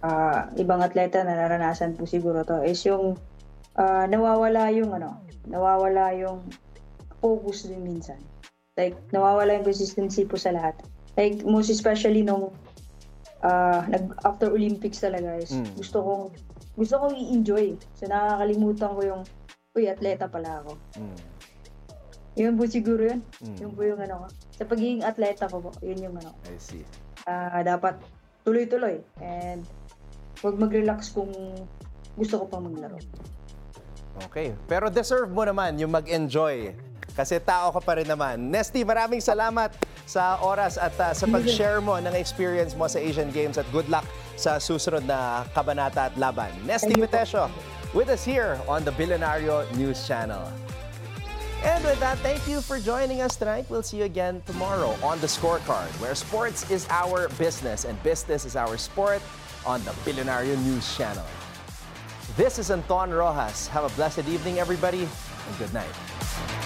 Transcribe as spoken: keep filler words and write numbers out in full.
ah, ibang atleta na naranasan po siguro 'to is yung, ah, nawawala yung ano, nawawala yung focus din minsan. Like nawawala yung consistency po sa lahat. Like most especially nung, ah, nag after Olympics talaga is Hmm. gusto kong gusto kong i-enjoy. So nakakalimutan ko yung, "Uy, atleta pala ako." Hmm. Yun po siguro yun. Mm. Yun po yung ano ko. Sa pagiging atleta ko po, yun yung ano, I see. ah, dapat tuloy-tuloy and 'wag mag-relax kung gusto ko pang maglaro. Okay. Pero deserve mo naman yung mag-enjoy. Kasi tao ka pa rin naman. Nesty, maraming salamat sa oras at uh, sa pag-share mo ng experience mo sa Asian Games at good luck sa susunod na kabanata at laban. Nesty Metesio with us here on the Billionario News Channel. And with that, thank you for joining us tonight. We'll see you again tomorrow on The Scorecard, where sports is our business and business is our sport on the Billionario News Channel. This is Anton Rojas. Have a blessed evening, everybody, and good night.